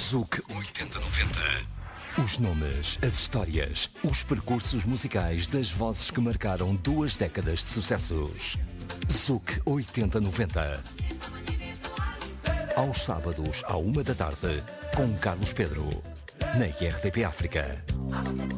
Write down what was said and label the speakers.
Speaker 1: ZUC 8090. Os nomes, as histórias, os percursos musicais das vozes que marcaram 2 décadas de sucessos. ZUC 8090. Aos sábados, à 1 da tarde, com Carlos Pedro, na RDP África.